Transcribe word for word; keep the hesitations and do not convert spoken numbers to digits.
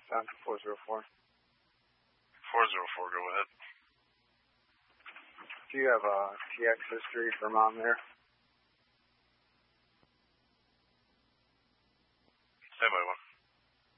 down to four zero four. four zero four, go ahead. Do you have a T X history for mom there? Stand by